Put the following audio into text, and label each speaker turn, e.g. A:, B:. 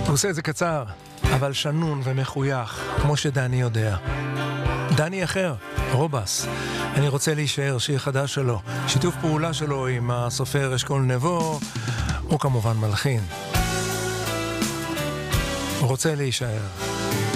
A: הוא עושה את זה קצר, אבל שנון ומחוייך, כמו שדני יודע. דני אחר, רובס. אני רוצה להישאר, שיר חדש שלו. שיתוף פעולה שלו עם הסופר אשכול נבו, הוא כמובן מלחין. הוא רוצה להישאר.